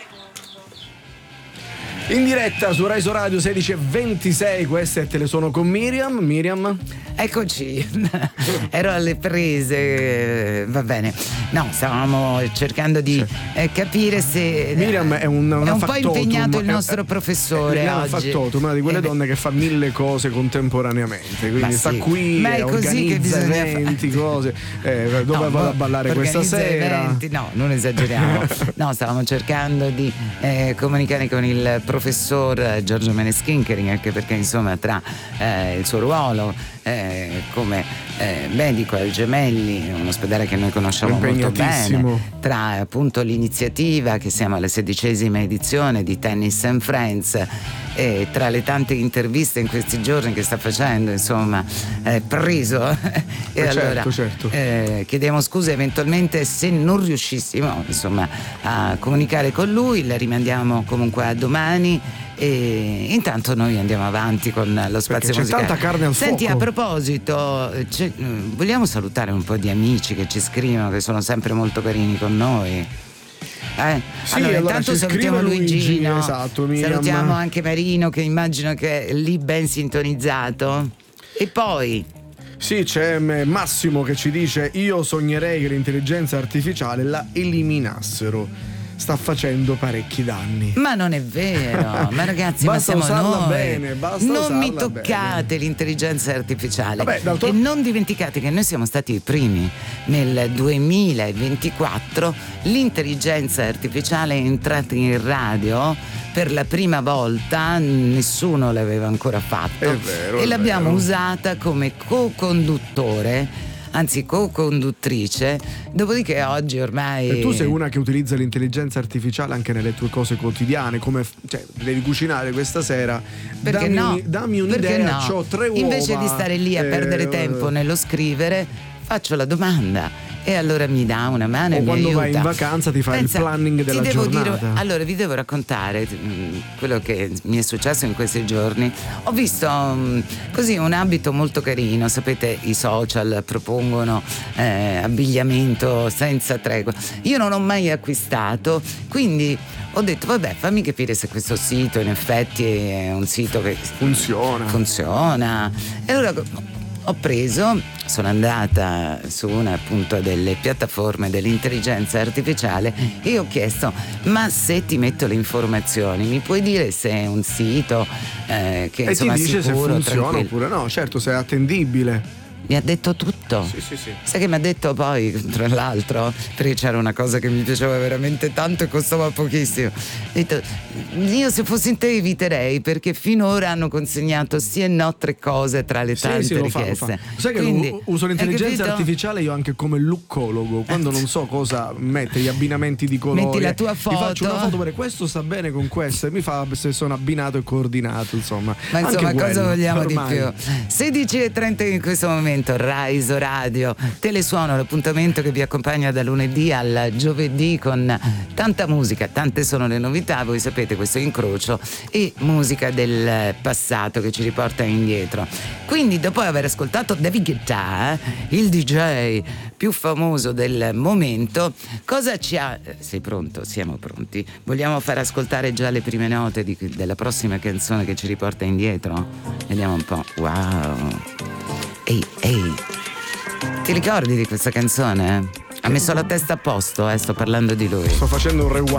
In diretta su Rai Radio 16:26, queste te le suono con Miriam. Eccoci, ero alle prese, va bene. No, stavamo cercando di capire se Miriam è un po' impegnato il nostro professore è oggi. Factotum, una di quelle donne che fa 1000 cose contemporaneamente, quindi sta qui, ma è così che bisogna eventi, cose, dove vado a ballare questa sera? Eventi. No, non esageriamo. No, stavamo cercando di comunicare con il professor Giorgio Meneschincheri, anche perché insomma tra il suo ruolo come medico al Gemelli, un ospedale che noi conosciamo molto bene, tra appunto l'iniziativa che siamo alla 16ª edizione di Tennis and Friends, e tra le tante interviste in questi giorni che sta facendo, insomma, preso e allora certo. Chiediamo scusa eventualmente se non riuscissimo insomma a comunicare con lui, la rimandiamo comunque a domani. E intanto noi andiamo avanti con lo spazio musicale. C'è tanta carne al Senti, fuoco. a proposito, vogliamo salutare un po' di amici che ci scrivono, che sono sempre molto carini con noi. Sì, allora intanto salutiamo Luigino, esatto, Miriam. Salutiamo anche Marino, che immagino che è lì ben sintonizzato. E poi sì, c'è Massimo che ci dice: io sognerei che l'intelligenza artificiale la eliminassero. Sta facendo parecchi danni. Ma non è vero, ma ragazzi, basta ma siamo usarla noi. bene, non mi toccate l'intelligenza artificiale. E non dimenticate che noi siamo stati i primi. Nel 2024 l'intelligenza artificiale è entrata in radio per la prima volta, nessuno l'aveva ancora fatto. È vero, e l'abbiamo usata come co-conduttore, anzi co-conduttrice, dopodiché oggi ormai. E tu sei una che utilizza l'intelligenza artificiale anche nelle tue cose quotidiane, come devi cucinare questa sera, perché dammi un'idea, c'ho 3 uova. Invece di stare lì a perdere tempo nello scrivere, faccio la domanda e allora mi dà una mano e mi aiuta. O quando vai in vacanza ti fai il planning della giornata. Allora vi devo raccontare quello che mi è successo in questi giorni. Ho visto così un abito molto carino, sapete, i social propongono abbigliamento senza tregua. Io non ho mai acquistato, quindi ho detto vabbè, fammi capire se questo sito in effetti è un sito che funziona. E allora sono andata su una appunto delle piattaforme dell'intelligenza artificiale e ho chiesto: ma se ti metto le informazioni mi puoi dire se è un sito che e insomma ti dice sicuro, se funziona tranquillo? oppure no, certo, se è attendibile. Mi ha detto tutto. Sì. Sai che mi ha detto poi, tra l'altro, perché c'era una cosa che mi piaceva veramente tanto e costava pochissimo. Ha detto: io se fossi in te eviterei, perché finora hanno consegnato sì e no 3 cose tra le tante richieste. Lo fa. Sai che uso l'intelligenza artificiale io anche come lookologo, quando non so cosa mettere, gli abbinamenti di colori. Metti la tua foto. Ti faccio una foto perché questo sta bene con questo e mi fa se sono abbinato e coordinato, insomma. Ma insomma, cosa vogliamo ormai. di più? 16:30 in questo momento. Rai Radio Telesuono, l'appuntamento che vi accompagna da lunedì al giovedì con tanta musica, tante sono le novità, voi sapete, questo incrocio, e musica del passato che ci riporta indietro. Quindi dopo aver ascoltato David Guetta, il DJ più famoso del momento, cosa ci ha... Sei pronto? Siamo pronti. Vogliamo far ascoltare già le prime note della prossima canzone che ci riporta indietro? Vediamo un po'. Wow. Ehi, ti ricordi di questa canzone? Ha messo la testa a posto, sto parlando di lui. Sto facendo un rewind.